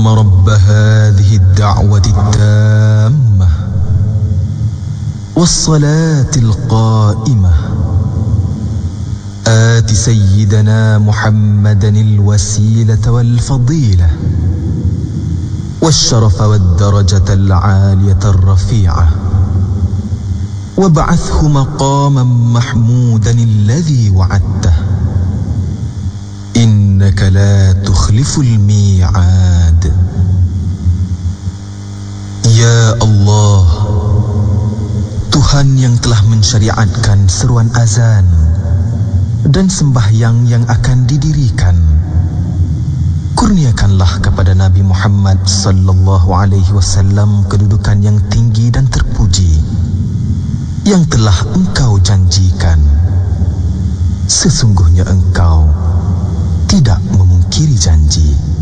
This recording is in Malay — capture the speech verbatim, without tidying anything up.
رب هذه الدعوة التامة والصلاة القائمة آت سيدنا محمدا الوسيلة والفضيلة والشرف والدرجة العالية الرفيعة وابعثه مقاما محمودا الذي وعدته إنك لا تخلف الميعاد. Ya Allah, Tuhan yang telah mensyariatkan seruan azan dan sembahyang yang akan didirikan, kurniakanlah kepada Nabi Muhammad sallallahu alaihi wasallam kedudukan yang tinggi dan terpuji yang telah Engkau janjikan. Sesungguhnya Engkau tidak memungkiri janji.